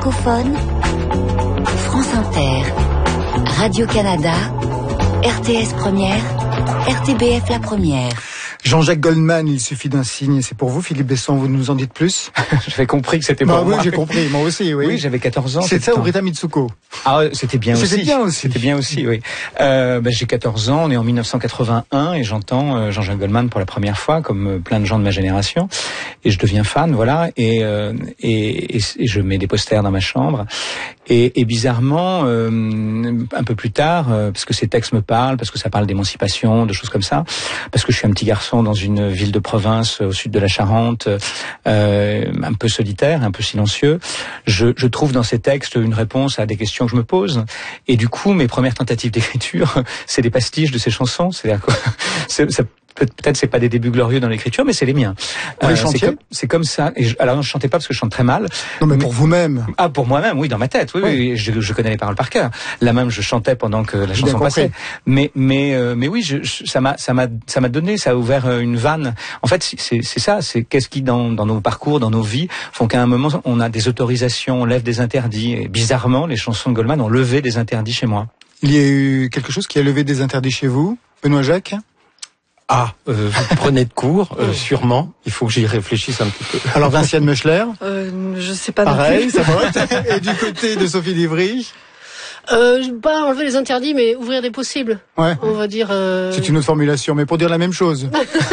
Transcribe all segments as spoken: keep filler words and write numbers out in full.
francophone, France Inter, Radio-Canada, R T S Première, R T B F La Première. Jean-Jacques Goldman, il suffit d'un signe. C'est pour vous, Philippe Besson, vous nous en dites plus? J'avais compris que c'était pour bah, moi. Oui, j'ai compris, moi aussi, oui. Oui, j'avais quatorze ans. C'est ça ou Rita Mitsuko? Ah, c'était bien aussi. C'était bien aussi. C'était bien aussi, oui. Euh, bah, j'ai quatorze ans, on est en mille neuf cent quatre-vingt-un et j'entends euh, Jean-Jacques Goldman pour la première fois, comme euh, plein de gens de ma génération. Et je deviens fan, voilà. Et, euh, et, et, et je mets des posters dans ma chambre. Et, et bizarrement, euh, un peu plus tard, euh, parce que ces textes me parlent, parce que ça parle d'émancipation, de choses comme ça, parce que je suis un petit garçon dans une ville de province au sud de la Charente, euh, un peu solitaire, un peu silencieux, je, je trouve dans ces textes une réponse à des questions que je me pose. Et du coup, mes premières tentatives d'écriture, c'est des pastiches de ces chansons. C'est-à-dire quoi, c'est, ça, peut-être c'est pas des débuts glorieux dans l'écriture, mais c'est les miens. Vous les euh, chantiez? c'est, comme, c'est comme ça. Et je, alors non, je chantais pas parce que je chante très mal. Non, mais, mais pour vous-même. Ah, pour moi-même, oui, dans ma tête. Oui, oui, oui je, je connais les paroles par cœur. Là même, je chantais pendant que la chanson passait. Mais, mais, euh, mais oui, je, je, ça m'a, ça m'a, ça m'a donné, ça a ouvert une vanne. En fait, c'est, c'est ça. C'est qu'est-ce qui dans, dans nos parcours, dans nos vies, font qu'à un moment, on a des autorisations, on lève des interdits. Et bizarrement, les chansons de Goldman ont levé des interdits chez moi. Il y a eu quelque chose qui a levé des interdits chez vous, Benoît Jacques? Ah, euh, vous prenez de cours, euh, sûrement. Il faut que j'y réfléchisse un petit peu. Alors Vinciane Meuchler, euh, je sais pas. Pareil, ça va. Et du côté de Sophie Livry, euh, pas enlever les interdits, mais ouvrir des possibles. Ouais. On va dire. Euh... C'est une autre formulation, mais pour dire la même chose.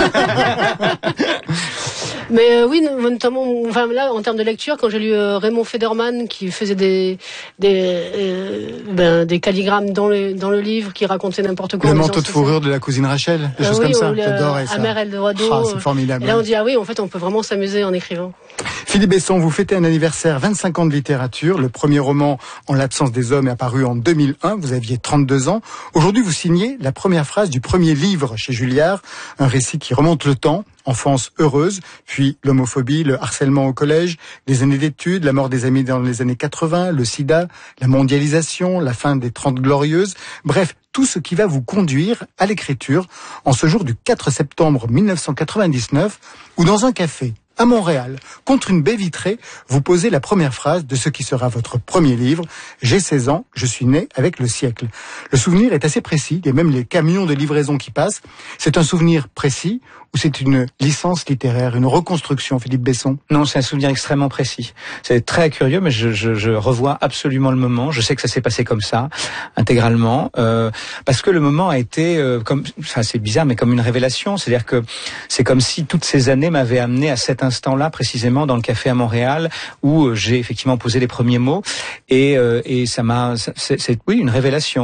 Mais euh, oui, notamment, enfin là, en termes de lecture, quand j'ai lu euh, Raymond Federman qui faisait des des euh, ben, des calligrammes dans le dans le livre, qui racontait n'importe quoi. Le manteau de fourrure de la cousine Rachel, des euh, choses oui, comme ça. Le, J'adorais ça. Amer Eldorado. Ah, c'est formidable. Et là, on dit ah oui, en fait, on peut vraiment s'amuser en écrivant. Philippe Besson, vous fêtez un anniversaire, vingt-cinq ans de littérature. Le premier roman, En l'absence des hommes, est apparu en deux mille un. Vous aviez trente-deux ans. Aujourd'hui, vous signez la première phrase du premier livre chez Julliard, un récit qui remonte le temps. Enfance heureuse, puis l'homophobie, le harcèlement au collège, les années d'études, la mort des amis dans les années quatre-vingts, le sida, la mondialisation, la fin des Trente Glorieuses. Bref, tout ce qui va vous conduire à l'écriture en ce jour du quatre septembre mille neuf cent quatre-vingt-dix-neuf, où dans un café à Montréal, contre une baie vitrée, vous posez la première phrase de ce qui sera votre premier livre. J'ai seize ans, je suis né avec le siècle. Le souvenir est assez précis, il y a même les camions de livraison qui passent. C'est un souvenir précis ou c'est une licence littéraire, une reconstruction, Philippe Besson? Non, c'est un souvenir extrêmement précis. C'est très curieux, mais je, je, je revois absolument le moment. Je sais que ça s'est passé comme ça, intégralement, euh, parce que le moment a été euh, comme, enfin c'est bizarre, mais comme une révélation. C'est-à-dire que c'est comme si toutes ces années m'avaient amené à cet instant-là, précisément dans le café à Montréal, où j'ai effectivement posé les premiers mots, et, euh, et ça m'a, c'est, c'est oui une révélation,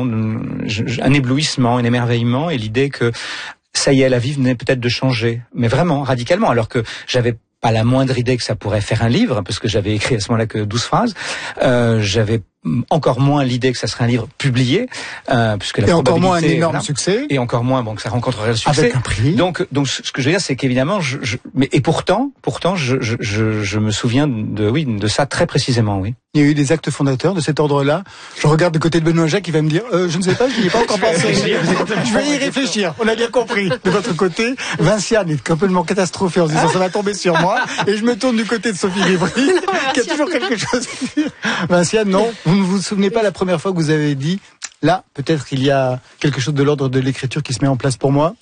un éblouissement, un émerveillement, et l'idée que ça y est, la vie venait peut-être de changer, mais vraiment radicalement, alors que j'avais pas la moindre idée que ça pourrait faire un livre, parce que j'avais écrit à ce moment-là que douze phrases. Euh, j'avais encore moins l'idée que ça serait un livre publié, euh, puisque la et encore moins un énorme voilà, succès, et encore moins bon que ça rencontrerait le succès avec un prix. Donc, donc ce que je veux dire, c'est qu'évidemment, je, je, mais et pourtant, pourtant, je, je, je, je me souviens de, oui, de ça très précisément, oui. Il y a eu des actes fondateurs de cet ordre-là. Je regarde du côté de Benoît Jacques, il va me dire, euh, je ne sais pas, je n'y ai pas encore pensé. Je vais y réfléchir. On a bien compris. De votre côté, Vinciane est complètement catastrophée en se disant, ça va tomber sur moi. Et je me tourne du côté de Sophie Livry, qui a toujours quelque chose à dire. Vinciane, non, vous ne vous souvenez pas la première fois que vous avez dit, là, peut-être qu'il y a quelque chose de l'ordre de l'écriture qui se met en place pour moi?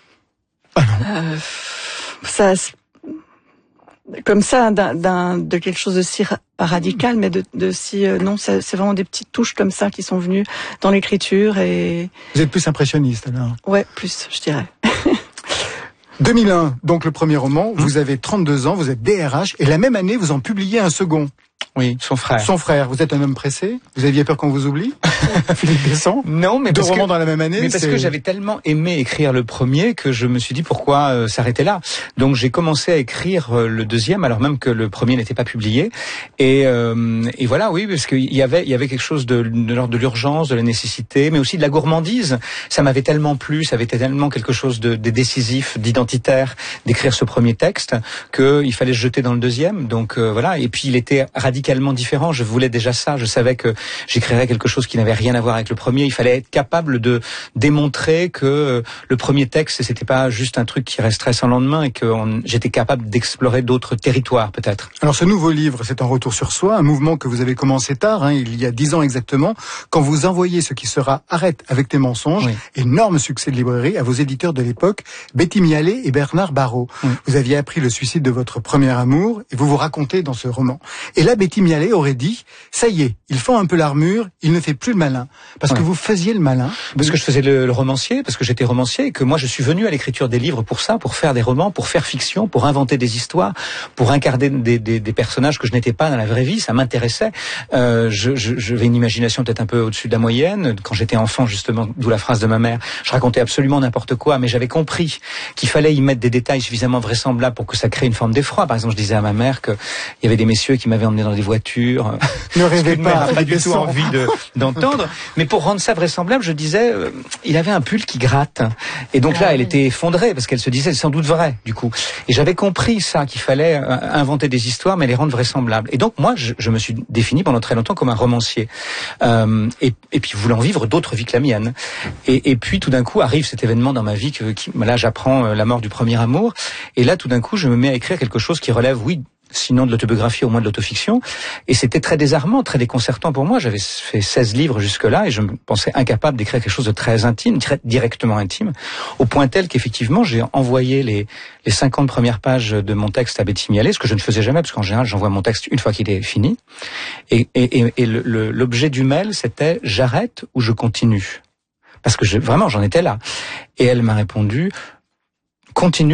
Ah non. Euh, ça, comme ça, d'un, d'un, de quelque chose de si pas radical, mais de, de si euh, non, c'est, c'est vraiment des petites touches comme ça qui sont venues dans l'écriture et. Vous êtes plus impressionniste alors? Ouais, plus, je dirais. deux mille un, donc le premier roman. Mmh. Vous avez trente-deux ans, vous êtes D R H, et la même année, vous en publiez un second. Oui, son frère. Son frère. Vous êtes un homme pressé? Vous aviez peur qu'on vous oublie? Philippe Besson? Non, mais deux parce romans que, dans la même année. Mais parce c'est... que j'avais tellement aimé écrire le premier que je me suis dit pourquoi euh, s'arrêter là. Donc j'ai commencé à écrire euh, le deuxième, alors même que le premier n'était pas publié. Et, euh, et voilà, oui, parce qu'il y avait, il y avait quelque chose de, de l'ordre de l'urgence, de la nécessité, mais aussi de la gourmandise. Ça m'avait tellement plu, ça avait été tellement quelque chose de, de décisif, d'identitaire, d'écrire ce premier texte, qu'il fallait se jeter dans le deuxième. Donc euh, voilà. Et puis il était radical. radicalement différent. Je voulais déjà ça. Je savais que j'écrirais quelque chose qui n'avait rien à voir avec le premier. Il fallait être capable de démontrer que le premier texte, c'était pas juste un truc qui resterait sans lendemain et que on, j'étais capable d'explorer d'autres territoires, peut-être. Alors, ce nouveau livre, c'est un retour sur soi, un mouvement que vous avez commencé tard, hein, il y a dix ans exactement, quand vous envoyez ce qui sera Arrête avec tes mensonges, oui. Énorme succès de librairie à vos éditeurs de l'époque, Betty Mialet et Bernard Barrault. Oui. Vous aviez appris le suicide de votre premier amour et vous vous racontez dans ce roman. Et là, Betty Mialet aurait dit, ça y est, il fend un peu l'armure, il ne fait plus le malin. Parce oui. que vous faisiez le malin. Parce que je faisais le, le romancier, parce que j'étais romancier et que moi je suis venu à l'écriture des livres pour ça, pour faire des romans, pour faire fiction, pour inventer des histoires, pour incarner des, des, des personnages que je n'étais pas dans la vraie vie, ça m'intéressait. Euh, je, je, j'avais une imagination peut-être un peu au-dessus de la moyenne. Quand j'étais enfant, justement, d'où la phrase de ma mère, je racontais absolument n'importe quoi, mais j'avais compris qu'il fallait y mettre des détails suffisamment vraisemblables pour que ça crée une forme d'effroi. Par exemple, je disais à ma mère qu'il y avait des messieurs qui m'avaient emmené dans des voitures. Ne rêvez pas, pas du tout envie de, d'entendre. Mais pour rendre ça vraisemblable, je disais, euh, il avait un pull qui gratte. Et donc là, elle était effondrée parce qu'elle se disait, c'est sans doute vrai, du coup. Et j'avais compris ça, qu'il fallait euh, inventer des histoires, mais les rendre vraisemblables. Et donc moi, je, je me suis défini pendant très longtemps comme un romancier. Euh, et, et puis voulant vivre d'autres vies que la mienne. Et, et puis tout d'un coup arrive cet événement dans ma vie que qui, là j'apprends la mort du premier amour. Et là tout d'un coup je me mets à écrire quelque chose qui relève, oui, sinon de l'autobiographie, au moins de l'autofiction. Et c'était très désarmant, très déconcertant pour moi. J'avais fait seize livres jusque-là et je me pensais incapable d'écrire quelque chose de très intime, très directement intime, au point tel qu'effectivement j'ai envoyé les, les cinquante premières pages de mon texte à Betty Mialet, ce que je ne faisais jamais, parce qu'en général j'envoie mon texte une fois qu'il est fini. Et, et, et, et le, le, l'objet du mail, c'était « j'arrête ou je continue ». Parce que je, vraiment j'en étais là. Et elle m'a répondu « continue »,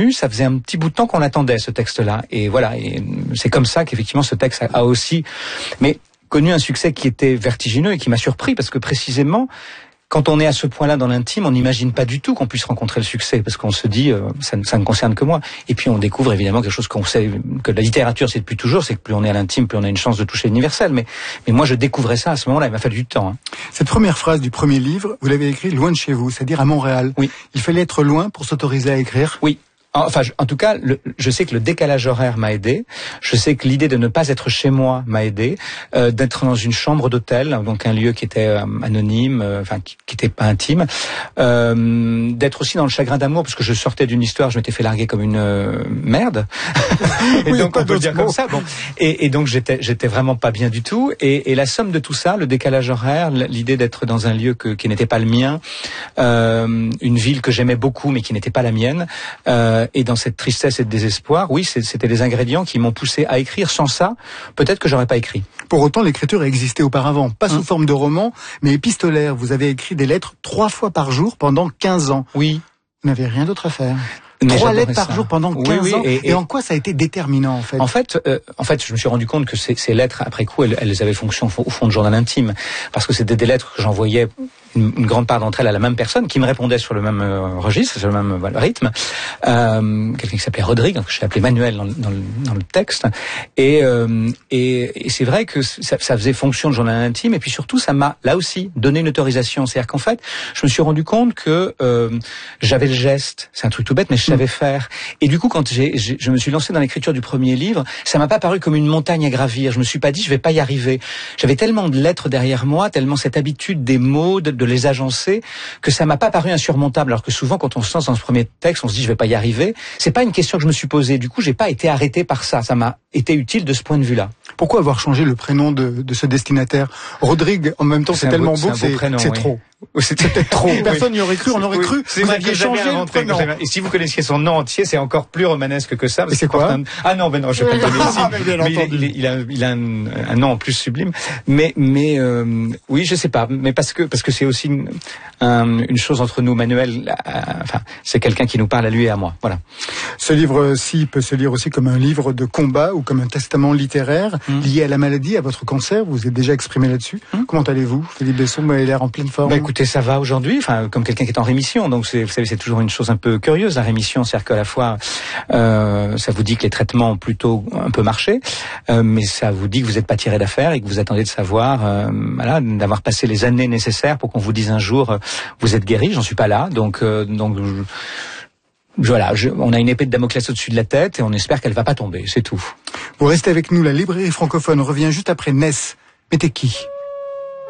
ça faisait un petit bout de temps qu'on attendait ce texte-là. Et voilà, et c'est comme ça qu'effectivement ce texte a aussi mais connu un succès qui était vertigineux et qui m'a surpris, parce que précisément, quand on est à ce point-là dans l'intime, on n'imagine pas du tout qu'on puisse rencontrer le succès, parce qu'on se dit, euh, ça, ça ne concerne que moi. Et puis on découvre évidemment quelque chose qu'on sait, que la littérature c'est depuis toujours, c'est que plus on est à l'intime, plus on a une chance de toucher l'universel. Mais, mais moi je découvrais ça à ce moment-là, il m'a fallu du temps. Hein. Cette première phrase du premier livre, vous l'avez écrite loin de chez vous, c'est-à-dire à Montréal. Oui. Il fallait être loin pour s'autoriser à écrire. Oui. Enfin, en tout cas, le, je sais que le décalage horaire m'a aidé. Je sais que l'idée de ne pas être chez moi m'a aidé. Euh, d'être dans une chambre d'hôtel, donc un lieu qui était euh, anonyme, euh, enfin qui, qui était pas intime. Euh, d'être aussi dans le chagrin d'amour, parce que je sortais d'une histoire, je m'étais fait larguer comme une euh, merde. et oui, donc on peut le dire mots. comme ça. Bon. Et, et donc j'étais, j'étais vraiment pas bien du tout. Et, et la somme de tout ça, le décalage horaire, l'idée d'être dans un lieu que, qui n'était pas le mien, euh, une ville que j'aimais beaucoup mais qui n'était pas la mienne. Euh, Et dans cette tristesse et de désespoir, oui, c'était les ingrédients qui m'ont poussé à écrire. Sans ça, peut-être que j'aurais pas écrit. Pour autant, l'écriture a existé auparavant, pas sous mmh. forme de roman, mais épistolaire. Vous avez écrit des lettres trois fois par jour pendant quinze ans. Oui. Vous n'avez rien d'autre à faire. Mais Trois lettres par ça. jour pendant quinze oui, oui, ans. Et, et, et en quoi ça a été déterminant, en fait? En fait, euh, en fait, je me suis rendu compte que ces, ces lettres, après coup, elles, elles avaient fonction au fond de journal intime. Parce que c'était des lettres que j'envoyais, une, une grande part d'entre elles, à la même personne, qui me répondait sur le même euh, registre, sur le même voilà, rythme. Euh, quelqu'un qui s'appelait Rodrigue, que j'ai appelé Manuel dans, dans, le, dans le texte. Et, euh, et, et c'est vrai que ça, ça faisait fonction de journal intime. Et puis surtout, ça m'a, là aussi, donné une autorisation. C'est-à-dire qu'en fait, je me suis rendu compte que euh, j'avais le geste. C'est un truc tout bête, mais je savais mmh. faire. Et du coup, quand j'ai, j'ai, je me suis lancé dans l'écriture du premier livre, ça m'a pas paru comme une montagne à gravir. Je me suis pas dit, je vais pas y arriver. J'avais tellement de lettres derrière moi, tellement cette habitude des mots, de, de les agencer, que ça m'a pas paru insurmontable. Alors que souvent, quand on se lance dans ce premier texte, on se dit, je vais pas y arriver. C'est pas une question que je me suis posée. Du coup, j'ai pas été arrêté par ça. Ça m'a été utile de ce point de vue-là. Pourquoi avoir changé le prénom de, de ce destinataire? Rodrigue, en même temps, c'est, c'est tellement beau, beau c'est, c'est, c'est oui. trop. C'était peut-être trop. Personne n'y aurait cru, on aurait oui. cru. C'est vous aviez changé le prénom. Et si vous connaissiez son nom entier, c'est encore plus romanesque que ça. Et c'est quoi? Un... Ah non, ben non, je vais pas le donner ici. mais mais il, il, il a, il a un, un nom en plus sublime. Mais, mais euh, oui, je sais pas. Mais parce que parce que c'est aussi une, un, une chose entre nous, Manuel. Euh, enfin, c'est quelqu'un qui nous parle à lui et à moi. Voilà. Ce livre-ci peut se lire aussi comme un livre de combat ou comme un testament littéraire mmh. lié à la maladie, à votre cancer. Vous vous êtes déjà exprimé là-dessus. Mmh. Comment allez-vous, Philippe Besson? Vous avez l'air en pleine forme. Bah, écoutez, ça va aujourd'hui. Enfin, comme quelqu'un qui est en rémission, donc c'est, vous savez, c'est toujours une chose un peu curieuse la rémission, c'est-à-dire qu'à la fois euh, ça vous dit que les traitements ont plutôt un peu marché, euh, mais ça vous dit que vous n'êtes pas tiré d'affaire et que vous attendez de savoir, euh, voilà, d'avoir passé les années nécessaires pour qu'on vous dise un jour euh, vous êtes guéri. J'en suis pas là, donc euh, donc. Je, voilà, je, on a une épée de Damoclès au-dessus de la tête et on espère qu'elle va pas tomber, c'est tout. Vous restez avec nous, la librairie francophone revient juste après Ness. Mais t'es qui ?